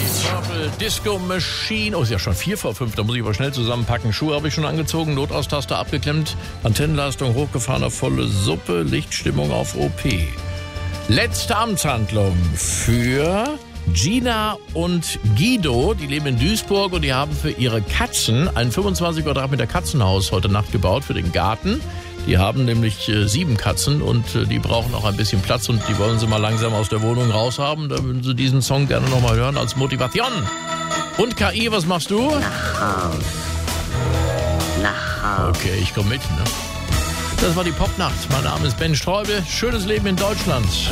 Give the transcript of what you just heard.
Purple Disco Machine. Oh, ist ja schon 4:05, da muss ich aber schnell zusammenpacken. Schuhe habe ich schon angezogen, Notaustaste abgeklemmt, Antennenleistung hochgefahren auf volle Suppe, Lichtstimmung auf OP. Letzte Amtshandlung für Gina und Guido. Die leben in Duisburg und die haben für ihre Katzen ein 25 Quadratmeter Katzenhaus heute Nacht gebaut für den Garten. Die haben nämlich 7 Katzen und die brauchen auch ein bisschen Platz und die wollen sie mal langsam aus der Wohnung raushaben. Da würden sie diesen Song gerne nochmal hören als Motivation. Und KI, was machst du? Nach Hause. Nach Hause. Okay, ich komme mit. Ne? Das war die Popnacht. Mein Name ist Ben Streubel. Schönes Leben in Deutschland.